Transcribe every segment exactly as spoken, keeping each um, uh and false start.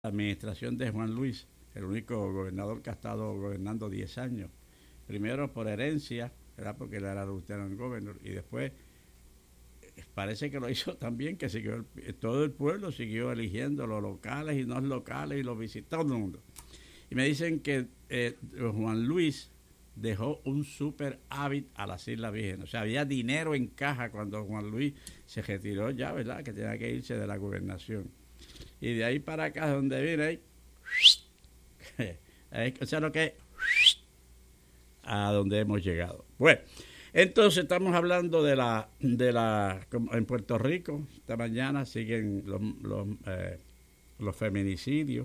la administración de Juan Luis, el único gobernador que ha estado gobernando diez años. Primero por herencia, ¿verdad? Porque él era lieutenant governor, y después parece que lo hizo también, que siguió el, todo el pueblo siguió eligiendo los locales y no locales y los visitó todo el mundo. Y me dicen que eh, Juan Luis dejó un super hábit a las Islas Vírgenes. O sea, había dinero en caja cuando Juan Luis se retiró ya, ¿verdad? Que tenía que irse de la gobernación. Y de ahí para acá, donde viene, ahí, ahí, o sea, lo que es a donde hemos llegado. Bueno, entonces estamos hablando de la, de la, en Puerto Rico, esta mañana siguen los, los, eh, los feminicidios.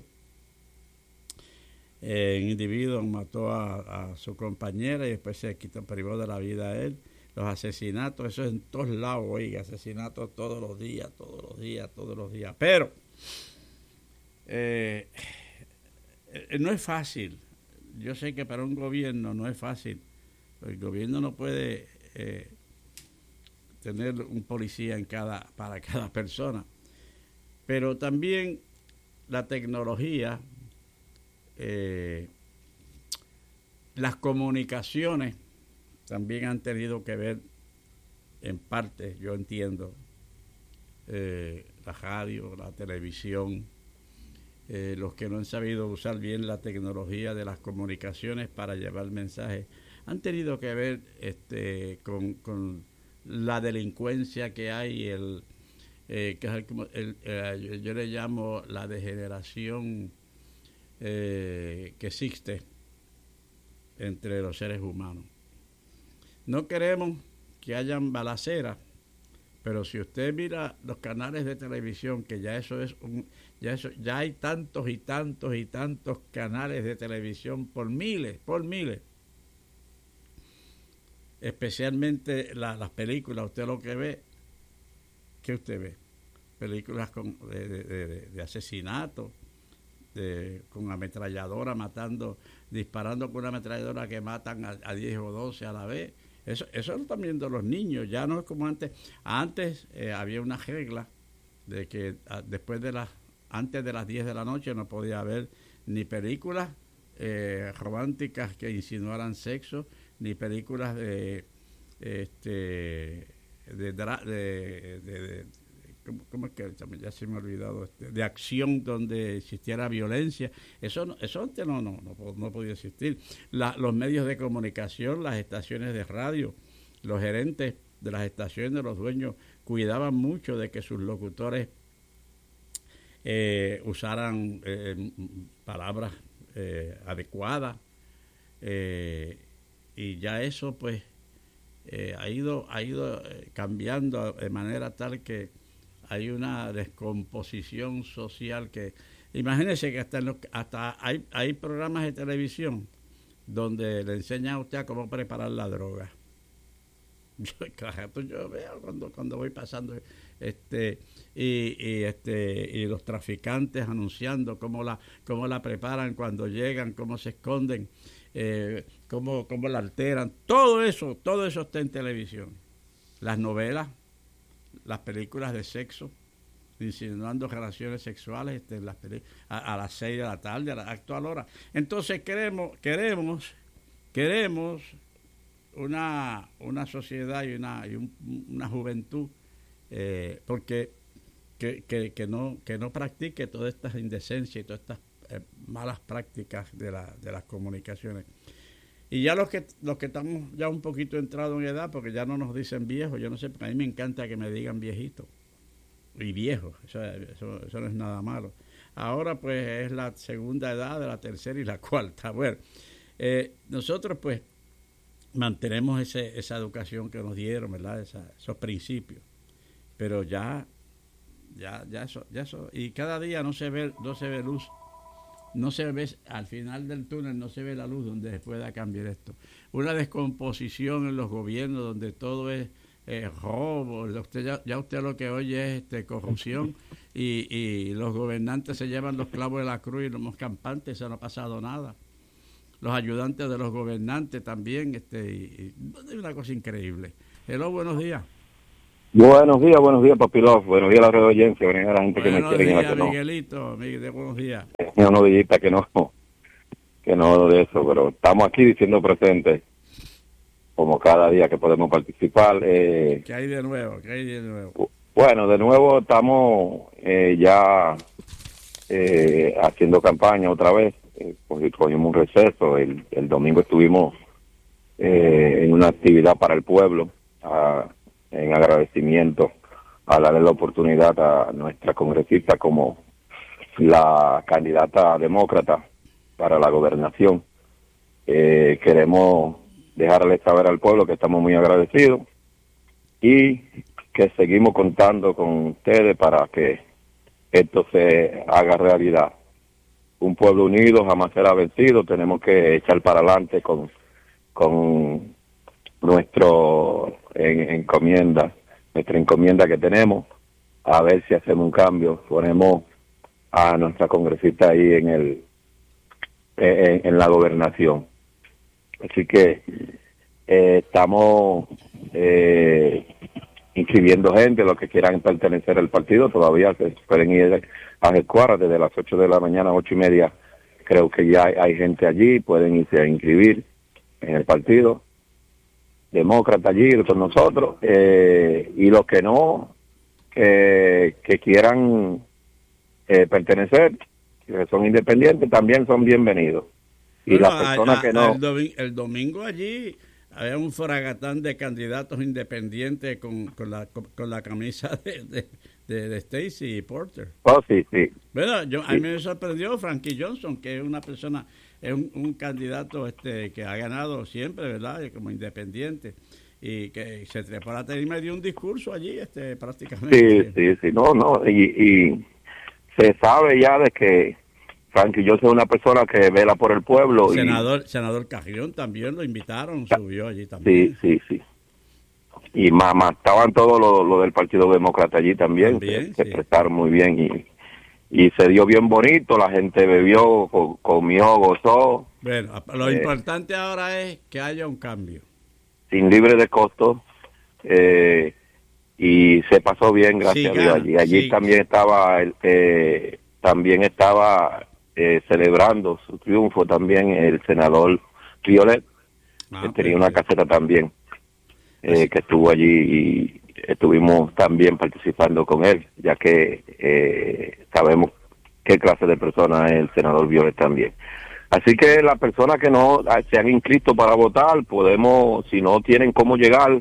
Eh, un individuo mató a, a su compañera y después se quitó, privó de la vida a él. Los asesinatos, eso es en todos lados, oiga, asesinatos todos los días, todos los días, todos los días. Pero eh, eh, no es fácil. Yo sé que para un gobierno no es fácil. El gobierno no puede eh, tener un policía en cada, para cada persona. Pero también la tecnología, eh, las comunicaciones también han tenido que ver, en parte, yo entiendo, eh, la radio, la televisión, eh, los que no han sabido usar bien la tecnología de las comunicaciones para llevar mensajes, han tenido que ver este, con, con la delincuencia que hay, el, eh, que es el, el, el, yo le llamo la degeneración eh, que existe entre los seres humanos. No queremos que hayan balaceras, pero si usted mira los canales de televisión, que ya eso es un, ya eso, ya hay tantos y tantos y tantos canales de televisión por miles, por miles. Especialmente la, las películas, usted lo que ve, ¿qué usted ve? Películas con, de, de, de, de asesinato, de, con ametralladora matando, disparando con una ametralladora que matan a, a diez o doce a la vez. Eso, eso lo están viendo los niños, ya no es como antes. Antes eh, había una regla de que a, después de las, antes de las diez de la noche no podía haber ni películas eh, románticas que insinuaran sexo, ni películas de, este, de, de, de, de, de ¿cómo es que ya se me ha olvidado? Este, de acción donde existiera violencia. Eso, eso antes no, no, no, no podía existir. La, los medios de comunicación, las estaciones de radio, los gerentes de las estaciones, los dueños, cuidaban mucho de que sus locutores eh, usaran eh, palabras eh, adecuadas. Eh, y ya eso, pues, eh, ha ido, ha ido cambiando de manera tal que hay una descomposición social que, imagínese que hasta, en los, hasta hay, hay programas de televisión donde le enseñan a usted a cómo preparar la droga. Yo, claro, yo veo cuando, cuando voy pasando este y, y este y los traficantes anunciando cómo la cómo la preparan cuando llegan, cómo se esconden, eh, cómo, cómo la alteran. Todo eso, todo eso está en televisión. Las novelas, las películas de sexo, insinuando relaciones sexuales este, las a, a las seis de la tarde, a la actual hora. Entonces queremos, queremos, queremos una, una sociedad y una, y un, una juventud eh, porque que, que, que no, que no practique todas estas indecencias y todas estas eh, malas prácticas de la, de las comunicaciones. Y ya los que los que estamos ya un poquito entrados en edad, porque ya no nos dicen viejos, yo no sé, a mí me encanta que me digan viejito y viejo, eso, eso, eso no es nada malo. Ahora pues es la segunda edad, de la tercera y la cuarta. Bueno, eh, nosotros pues mantenemos ese, esa educación que nos dieron, ¿verdad? Esa, esos principios, pero ya, ya, ya eso, ya eso, y cada día no se ve, no se ve luz. No se ve, al final del túnel no se ve la luz donde se pueda cambiar esto. Una descomposición en los gobiernos donde todo es eh, robo, usted ya, ya usted lo que oye es este, corrupción y, y los gobernantes se llevan los clavos de la cruz y los campantes, eso no ha pasado nada. Los ayudantes de los gobernantes también, este, y, y, es una cosa increíble. Hello, buenos días. Buenos días, buenos días, Papilov. Buenos días a la red de audiencia. Buenos días a la gente Buenos que me quiere y a la días, que no. Miguelito. Miguel, buenos días. Yo no dijiste que no, que no de eso, pero estamos aquí diciendo presente, como cada día que podemos participar. Eh, ¿Qué hay de nuevo? ¿Qué hay de nuevo? bueno, de nuevo estamos eh, ya eh, haciendo campaña otra vez. Eh, porque cogimos un receso. El, el domingo estuvimos eh, en una actividad para el pueblo, a, en agradecimiento a darle la oportunidad a nuestra congresista como la candidata demócrata para la gobernación. Eh, queremos dejarle saber al pueblo que estamos muy agradecidos y que seguimos contando con ustedes para que esto se haga realidad. Un pueblo unido jamás será vencido. Tenemos que echar para adelante con, con nuestro en, encomienda, nuestra encomienda que tenemos, a ver si hacemos un cambio. Ponemos a nuestra congresista ahí en el en, en la gobernación. Así que eh, estamos eh, inscribiendo gente, los que quieran pertenecer al partido, todavía se pueden ir a Jecuara desde las ocho de la mañana, ocho y media, creo que ya hay, hay gente allí, pueden irse a inscribir en el partido demócrata allí con nosotros, eh, y los que no, eh, que quieran eh, pertenecer, que son independientes, también son bienvenidos. Y bueno, las personas a, a, que no... El domingo, el domingo allí había un fragatán de candidatos independientes con, con, la, con, con la camisa de, de, de, de Stacey Porter. Oh, sí, sí. Bueno, yo, sí. a mí me sorprendió Frankie Johnson, que es una persona, es un, un candidato este que ha ganado siempre, ¿verdad? Como independiente. Y que se trepó a la tarima y dio un discurso allí, este, prácticamente. Sí, sí, sí, no, no, y, y se sabe ya de que Frankie yo soy una persona que vela por el pueblo. Senador, y, senador Carrión también lo invitaron, subió allí también. Sí, sí, sí. Y más, más estaban todos los lo del Partido Demócrata allí también, también se, sí. se prestaron muy bien y, y se dio bien bonito, la gente bebió, co, comió, gozó. Bueno, lo eh, importante ahora es que haya un cambio. Sin libre de costo, eh, y se pasó bien, gracias sí, a Dios. Allí, allí sí. también estaba, eh, también estaba eh, celebrando su triunfo también el senador Violet, ah, que tenía una caseta también, eh, que estuvo allí y estuvimos también participando con él, ya que eh, sabemos qué clase de persona es el senador Violet también. Así que las personas que no se han inscrito para votar, podemos, si no tienen cómo llegar,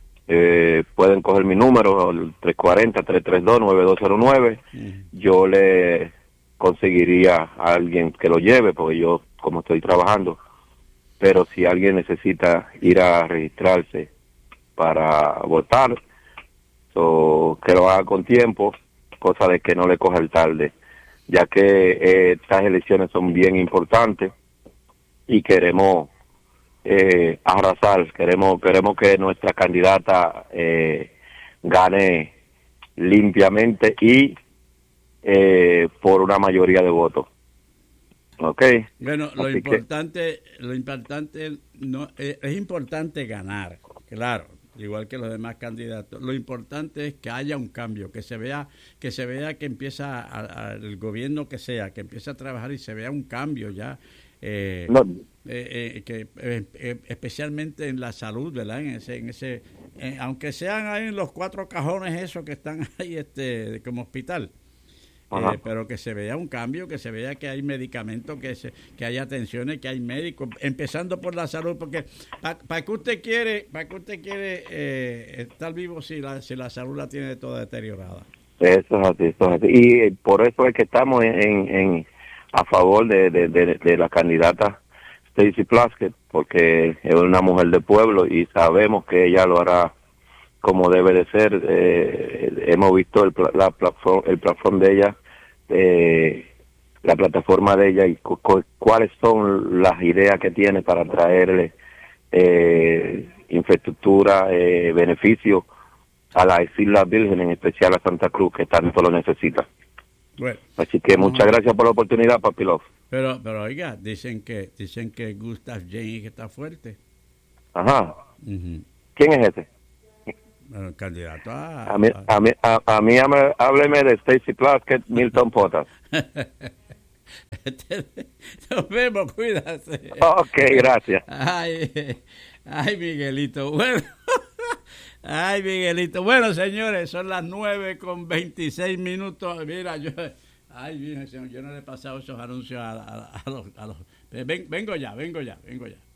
eh, pueden coger mi número, el tres cuatro cero, tres tres dos, nueve dos cero nueve. Mm. Yo le conseguiría a alguien que lo lleve, porque yo, como estoy trabajando, pero si alguien necesita ir a registrarse para votar, so, que lo haga con tiempo, cosa de que no le coja el tarde, ya que eh, estas elecciones son bien importantes y queremos eh, arrasar, queremos queremos que nuestra candidata eh, gane limpiamente y eh, por una mayoría de votos. Okay. Bueno, lo Así importante, que... lo importante no es, es importante ganar, claro, igual que los demás candidatos. Lo importante es que haya un cambio, que se vea, que se vea que empieza a, a, el gobierno que sea, que empiece a trabajar y se vea un cambio ya, eh, no. eh, eh, que eh, eh, especialmente en la salud, ¿verdad? En ese, en ese, eh, aunque sean ahí en los cuatro cajones esos que están ahí, este, como hospital. Eh, pero que se vea un cambio, que se vea que hay medicamentos, que se, que hay atenciones, que hay médicos, empezando por la salud, porque para pa que usted quiere, para que usted quiere eh, estar vivo si la, si la salud la tiene toda deteriorada. Eso es así, eso es así. Y por eso es que estamos en, en, en a favor de, de, de, de la candidata Stacey Plaskett, porque es una mujer de pueblo y sabemos que ella lo hará como debe de ser. Eh, hemos visto el, la platform, el platform de ella, eh, la plataforma de ella y cu cu cuáles son las ideas que tiene para traerle eh, infraestructura, eh, beneficios a las Islas Vírgenes, en especial a Santa Cruz, que tanto lo necesita. Bueno, así que muchas no, gracias por la oportunidad, Papilov. Pero, pero oiga, dicen que dicen que Gustav Jennings está fuerte. Ajá. Uh-huh. ¿Quién es ese? Bueno, el candidato a... A mí, a mí, a, a mí hame- hábleme de Stacy Plaskett, Milton Potas. Nos vemos, cuídate. Ok, gracias. Ay, ay, Miguelito. Bueno, ay, Miguelito. Bueno, señores, son las nueve con veintiséis minutos. Mira, yo... Ay, mira, señor, yo no le he pasado esos anuncios a, a, a los... A los ven, vengo ya, vengo ya, vengo ya.